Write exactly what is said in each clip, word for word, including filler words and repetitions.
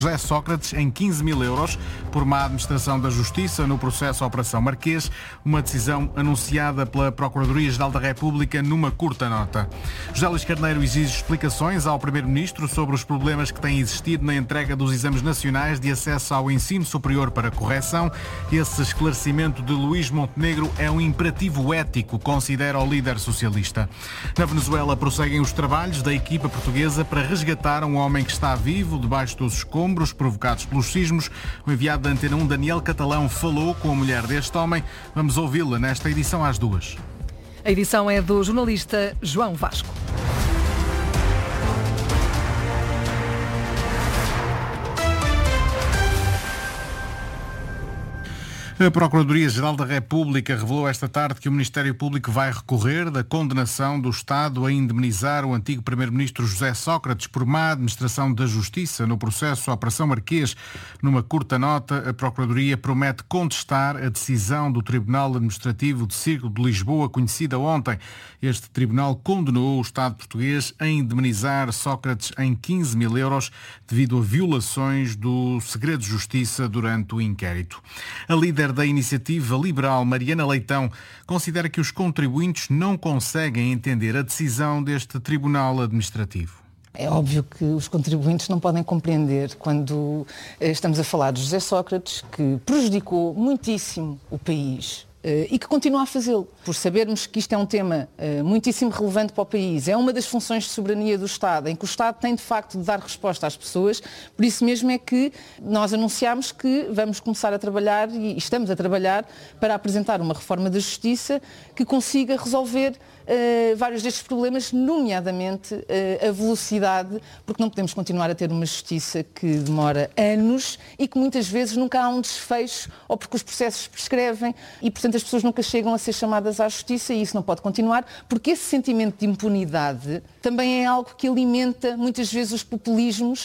José Sócrates em quinze mil euros por má administração da Justiça no processo Operação Marquês, uma decisão anunciada pela Procuradoria-Geral da República numa curta nota. José Luís Carneiro exige explicações ao Primeiro-Ministro sobre os problemas que têm existido na entrega dos exames nacionais de acesso ao ensino superior para correção. Esse esclarecimento de Luís Montenegro é um imperativo ético, considera o líder socialista. Na Venezuela prosseguem os trabalhos da equipa portuguesa para resgatar um homem que está vivo debaixo dos escombros provocados pelos sismos. O enviado da Antena um, Daniel Catalão, falou com a mulher deste homem. Vamos ouvi-la nesta edição às duas. A edição é do jornalista João Vasco. A Procuradoria-Geral da República revelou esta tarde que o Ministério Público vai recorrer da condenação do Estado a indemnizar o antigo Primeiro-Ministro José Sócrates por má administração da Justiça no processo Operação Marquês. Numa curta nota, a Procuradoria promete contestar a decisão do Tribunal Administrativo de Círculo de Lisboa, conhecida ontem. Este tribunal condenou o Estado português a indemnizar Sócrates em quinze mil euros devido a violações do segredo de justiça durante o inquérito. A líder da iniciativa liberal, Mariana Leitão, considera que os contribuintes não conseguem entender a decisão deste Tribunal Administrativo. É óbvio que os contribuintes não podem compreender quando estamos a falar de José Sócrates, que prejudicou muitíssimo o país e que continua a fazê-lo, por sabermos que isto é um tema muitíssimo relevante para o país. É uma das funções de soberania do Estado, em que o Estado tem de facto de dar resposta às pessoas. Por isso mesmo é que nós anunciámos que vamos começar a trabalhar, e estamos a trabalhar, para apresentar uma reforma da Justiça que consiga resolver Uh, vários destes problemas, nomeadamente uh, a velocidade, porque não podemos continuar a ter uma justiça que demora anos e que muitas vezes nunca há um desfecho ou porque os processos prescrevem e, portanto, as pessoas nunca chegam a ser chamadas à justiça, e isso não pode continuar, porque esse sentimento de impunidade também é algo que alimenta muitas vezes os populismos.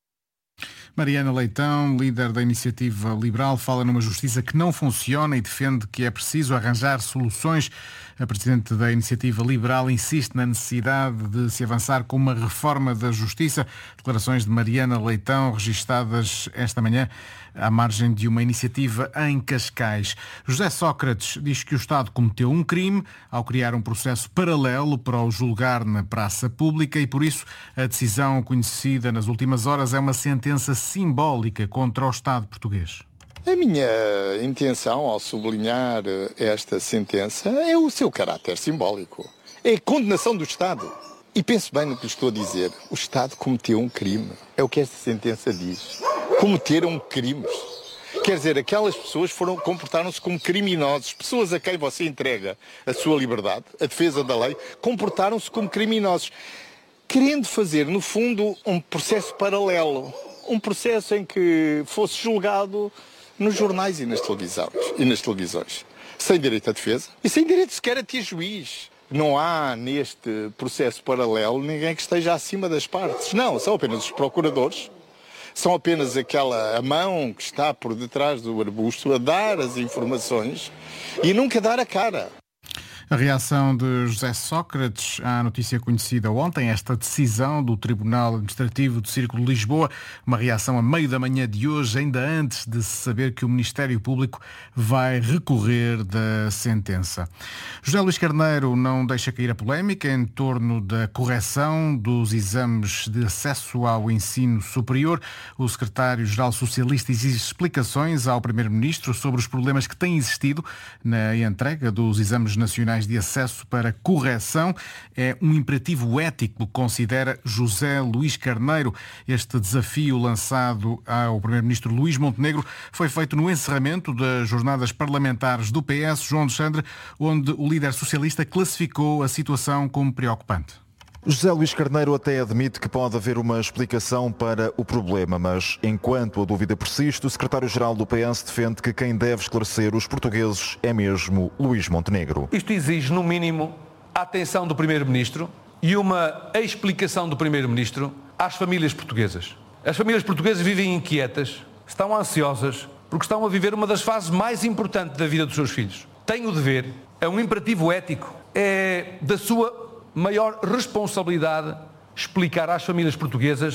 Mariana Leitão, líder da iniciativa liberal, fala numa justiça que não funciona e defende que é preciso arranjar soluções. A presidente da iniciativa liberal insiste na necessidade de se avançar com uma reforma da justiça. Declarações de Mariana Leitão registadas esta manhã à margem de uma iniciativa em Cascais. José Sócrates diz que o Estado cometeu um crime ao criar um processo paralelo para o julgar na praça pública, e por isso a decisão conhecida nas últimas horas é uma sentença simbólica contra o Estado português. A minha intenção ao sublinhar esta sentença é o seu caráter simbólico. É a condenação do Estado. E pense bem no que lhe estou a dizer. O Estado cometeu um crime. É o que esta sentença diz. Cometeram crimes. Quer dizer, aquelas pessoas foram, comportaram-se como criminosos. Pessoas a quem você entrega a sua liberdade, a defesa da lei, comportaram-se como criminosos. Querendo fazer, no fundo, um processo paralelo. Um processo em que fosse julgado nos jornais e nas televisões, e nas televisões, sem direito à defesa e sem direito sequer a ter juiz. Não há neste processo paralelo ninguém que esteja acima das partes. Não, são apenas os procuradores, são apenas aquela a mão que está por detrás do arbusto a dar as informações e nunca dar a cara. A reação de José Sócrates à notícia conhecida ontem, esta decisão do Tribunal Administrativo do Círculo de Lisboa, uma reação a meio da manhã de hoje, ainda antes de se saber que o Ministério Público vai recorrer da sentença. José Luís Carneiro não deixa cair a polémica em torno da correção dos exames de acesso ao ensino superior. O secretário-geral socialista exige explicações ao Primeiro-Ministro sobre os problemas que têm existido na entrega dos exames nacionais de acesso para correção. É um imperativo ético, considera José Luís Carneiro. Este desafio lançado ao Primeiro-Ministro Luís Montenegro foi feito no encerramento das jornadas parlamentares do P S, João Alexandre, onde o líder socialista classificou a situação como preocupante. José Luís Carneiro até admite que pode haver uma explicação para o problema, mas enquanto a dúvida persiste, o secretário-geral do P S defende que quem deve esclarecer os portugueses é mesmo Luís Montenegro. Isto exige, no mínimo, a atenção do Primeiro-Ministro e uma explicação do Primeiro-Ministro às famílias portuguesas. As famílias portuguesas vivem inquietas, estão ansiosas, porque estão a viver uma das fases mais importantes da vida dos seus filhos. Têm o dever, é um imperativo ético, é da sua maior responsabilidade explicar às famílias portuguesas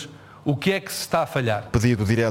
o que é que se está a falhar. Pedido direto